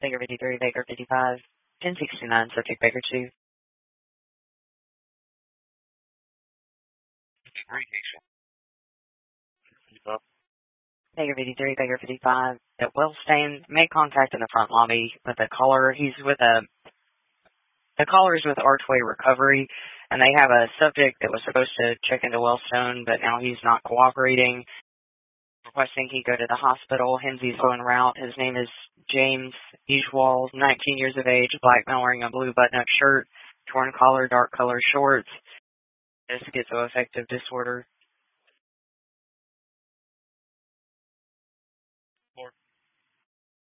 Baker 53, Baker 55, 1069, subject Baker 2. Baker 53, Baker 55, at Wellstain, made contact in the front lobby with a caller. The caller's with Archway Recovery, and they have a subject that was supposed to check into Wellstone, but now he's not cooperating, requesting he go to the hospital. Hensey's en route. His name is James Eashwall, 19 years of age, black male wearing a blue button-up shirt, torn collar, dark color shorts. Schizoaffective disorder.